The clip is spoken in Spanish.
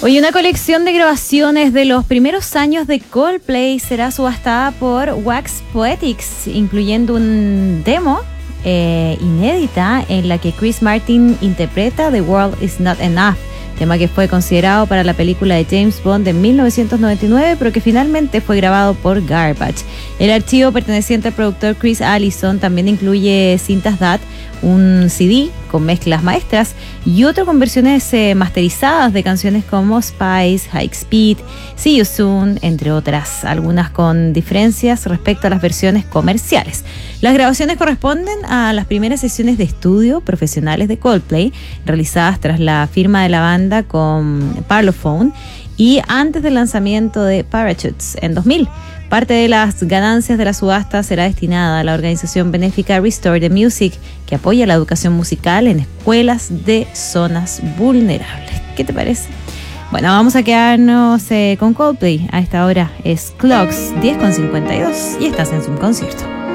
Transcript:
Hoy una colección de grabaciones de los primeros años de Coldplay será subastada por Wax Poetics, incluyendo un demo inédita en la que Chris Martin interpreta The World Is Not Enough, tema que fue considerado para la película de James Bond de 1999, pero que finalmente fue grabado por Garbage. El archivo perteneciente al productor Chris Allison también incluye cintas DAT, un CD con mezclas maestras y otro con versiones masterizadas de canciones como Spice, High Speed, See You Soon, entre otras, algunas con diferencias respecto a las versiones comerciales. Las grabaciones corresponden a las primeras sesiones de estudio profesionales de Coldplay, realizadas tras la firma de la banda con Parlophone y antes del lanzamiento de Parachutes en 2000. Parte de las ganancias de la subasta será destinada a la organización benéfica Restore the Music, que apoya la educación musical en escuelas de zonas vulnerables. ¿Qué te parece? Bueno, vamos a quedarnos con Coldplay. A esta hora es Clocks 10:52 y estás en su concierto.